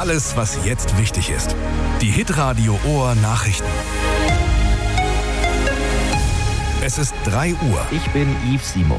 Alles, was jetzt wichtig ist. Die Hitradio Ohr Nachrichten. Es ist 3 Uhr. Ich bin Yves Simon.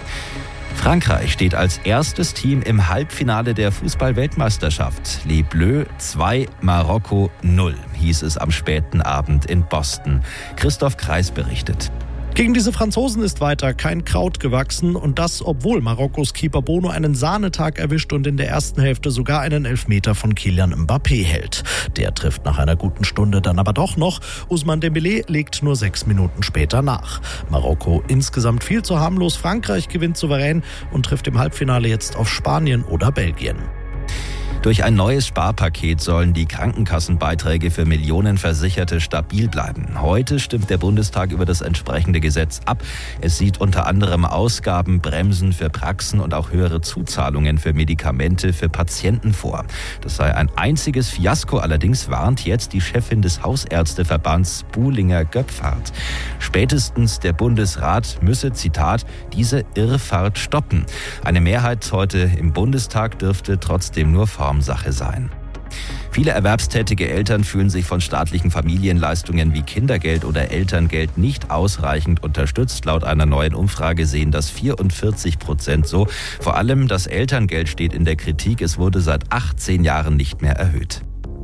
Frankreich steht als erstes Team im Halbfinale der Fußball-Weltmeisterschaft. Les Bleus 2, Marokko 0, hieß es am späten Abend in Boston. Christoph Kreis berichtet. Gegen diese Franzosen ist weiter kein Kraut gewachsen und das, obwohl Marokkos Keeper Bono einen Sahnetag erwischt und in der ersten Hälfte sogar einen Elfmeter von Kylian Mbappé hält. Der trifft nach einer guten Stunde dann aber doch noch. Ousmane Dembélé legt nur 6 Minuten später nach. Marokko insgesamt viel zu harmlos. Frankreich gewinnt souverän und trifft im Halbfinale jetzt auf Spanien oder Belgien. Durch ein neues Sparpaket sollen die Krankenkassenbeiträge für Millionen Versicherte stabil bleiben. Heute stimmt der Bundestag über das entsprechende Gesetz ab. Es sieht unter anderem Ausgabenbremsen für Praxen und auch höhere Zuzahlungen für Medikamente für Patienten vor. Das sei ein einziges Fiasko, allerdings warnt jetzt die Chefin des Hausärzteverbands Buhlinger-Göpfhardt. Spätestens der Bundesrat müsse, Zitat, diese Irrfahrt stoppen. Eine Mehrheit heute im Bundestag dürfte trotzdem nur Formsache sein. Viele erwerbstätige Eltern fühlen sich von staatlichen Familienleistungen wie Kindergeld oder Elterngeld nicht ausreichend unterstützt. Laut einer neuen Umfrage sehen das 44% so. Vor allem das Elterngeld steht in der Kritik. Es wurde seit 18 Jahren nicht mehr erhöht.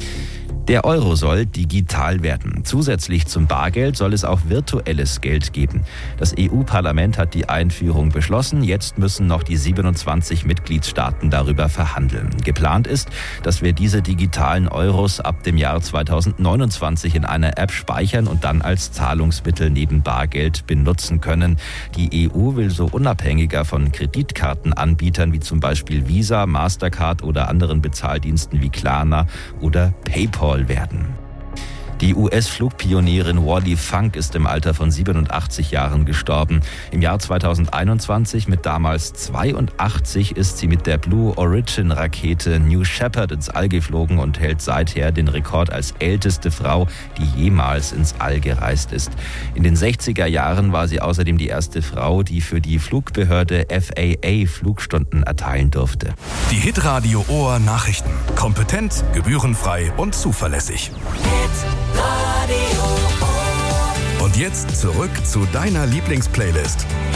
Der Euro soll digital werden. Zusätzlich zum Bargeld soll es auch virtuelles Geld geben. Das EU-Parlament hat die Einführung beschlossen. Jetzt müssen noch die 27 Mitgliedstaaten darüber verhandeln. Geplant ist, dass wir diese digitalen Euros ab dem Jahr 2029 in einer App speichern und dann als Zahlungsmittel neben Bargeld benutzen können. Die EU will so unabhängiger von Kreditkartenanbietern wie zum Beispiel Visa, Mastercard oder anderen Bezahldiensten wie Klarna oder PayPal werden. Die US-Flugpionierin Wally Funk ist im Alter von 87 Jahren gestorben. Im Jahr 2021 mit damals 82 ist sie mit der Blue Origin-Rakete New Shepard ins All geflogen und hält seither den Rekord als älteste Frau, die jemals ins All gereist ist. In den 60er Jahren war sie außerdem die erste Frau, die für die Flugbehörde FAA Flugstunden erteilen durfte. Die Hitradio Ohr Nachrichten. Kompetent, gebührenfrei und zuverlässig. Und jetzt zurück zu deiner Lieblingsplaylist.